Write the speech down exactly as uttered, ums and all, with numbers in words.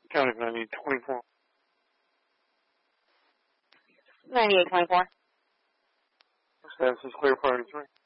County ninety-eight twenty-four. ninety-eight twenty-four. Status is clear, priority three.